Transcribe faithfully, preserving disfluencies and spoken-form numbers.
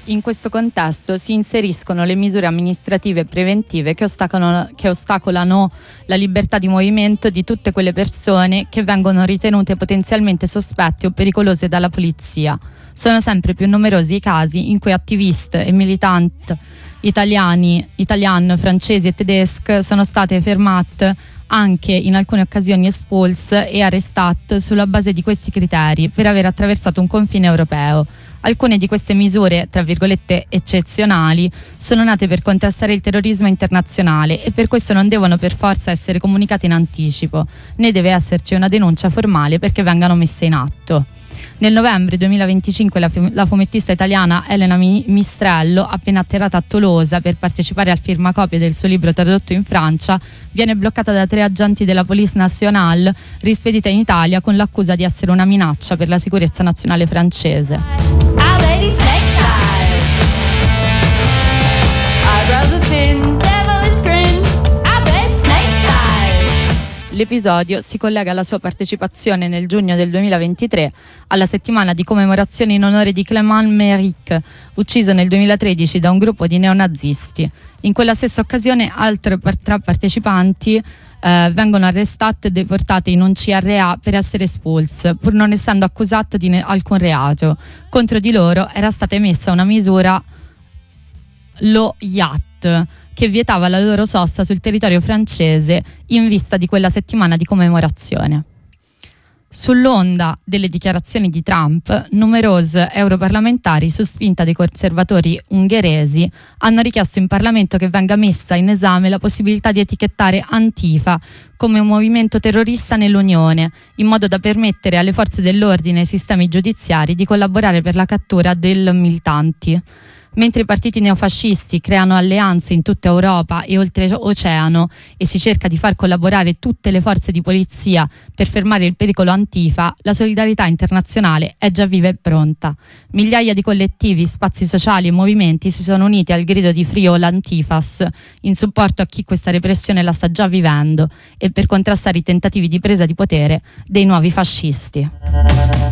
In questo contesto si inseriscono le misure amministrative preventive che ostacolano, che ostacolano la libertà di movimento di tutte quelle persone che vengono ritenute potenzialmente sospette o pericolose dalla polizia. Sono sempre più numerosi i casi in cui attivisti e militanti italiani, italiani, francesi e tedeschi sono state fermate, anche in alcune occasioni espulse e arrestate sulla base di questi criteri per aver attraversato un confine europeo. Alcune di queste misure, tra virgolette eccezionali, sono nate per contrastare il terrorismo internazionale e per questo non devono per forza essere comunicate in anticipo, né deve esserci una denuncia formale perché vengano messe in atto. Nel novembre duemilaventicinque la, la fumettista italiana Elena Mistrello, appena atterrata a Tolosa per partecipare al firmacopie del suo libro tradotto in Francia, viene bloccata da tre agenti della Police Nationale rispedita in Italia con l'accusa di essere una minaccia per la sicurezza nazionale francese. L'episodio si collega alla sua partecipazione nel giugno del duemilaventitré alla settimana di commemorazione in onore di Clément Méric, ucciso nel duemilatredici da un gruppo di neonazisti. In quella stessa occasione altre tre partecipanti eh, vengono arrestate e deportate in un C R A per essere espulse, pur non essendo accusate di ne- alcun reato. Contro di loro era stata emessa una misura, lo I A T, che vietava la loro sosta sul territorio francese in vista di quella settimana di commemorazione. Sull'onda delle dichiarazioni di Trump, numerosi europarlamentari, su spinta dei conservatori ungheresi, hanno richiesto in Parlamento che venga messa in esame la possibilità di etichettare Antifa come un movimento terrorista nell'Unione, in modo da permettere alle forze dell'ordine e ai sistemi giudiziari di collaborare per la cattura dei militanti. Mentre i partiti neofascisti creano alleanze in tutta Europa e oltreoceano e si cerca di far collaborare tutte le forze di polizia per fermare il pericolo Antifa, la solidarietà internazionale è già viva e pronta. Migliaia di collettivi, spazi sociali e movimenti si sono uniti al grido di Free All Antifas in supporto a chi questa repressione la sta già vivendo e per contrastare i tentativi di presa di potere dei nuovi fascisti.